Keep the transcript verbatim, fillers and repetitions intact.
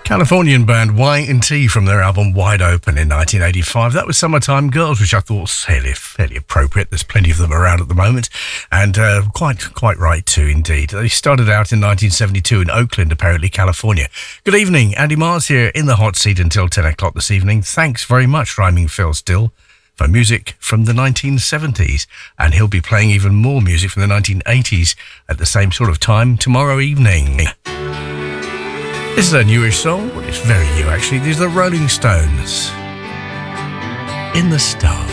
Californian band Y and T from their album Wide Open in nineteen eighty-five. That was Summertime Girls, which I thought was fairly, fairly appropriate. There's plenty of them around at the moment, and uh, quite quite right too, indeed. They started out in nineteen seventy-two in Oakland, apparently, California. Good evening, Andy Mars here in the hot seat until ten o'clock this evening. Thanks very much, Rhyming Phil Still, for music from the nineteen seventies, and he'll be playing even more music from the nineteen eighties at the same sort of time tomorrow evening. This is a newish song. Well, it's very new, actually. These are the Rolling Stones. In the Stars.